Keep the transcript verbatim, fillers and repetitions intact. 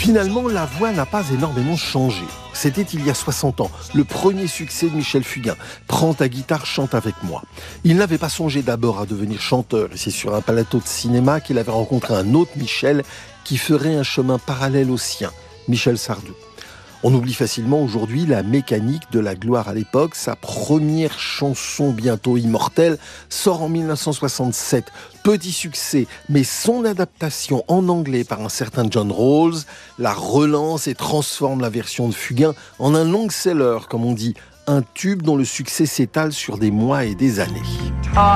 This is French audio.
Finalement, la voix n'a pas énormément changé. C'était il y a soixante ans, le premier succès de Michel Fugain. « Prends ta guitare, chante avec moi ». Il n'avait pas songé d'abord à devenir chanteur. Et c'est sur un plateau de cinéma qu'il avait rencontré un autre Michel qui ferait un chemin parallèle au sien, Michel Sardou. On oublie facilement aujourd'hui la mécanique de la gloire à l'époque. Sa première chanson, bientôt immortelle, sort en mille neuf cent soixante-sept. Petit succès, mais son adaptation en anglais par un certain John Rawls la relance et transforme la version de Fugain en un long-seller, comme on dit, un tube dont le succès s'étale sur des mois et des années.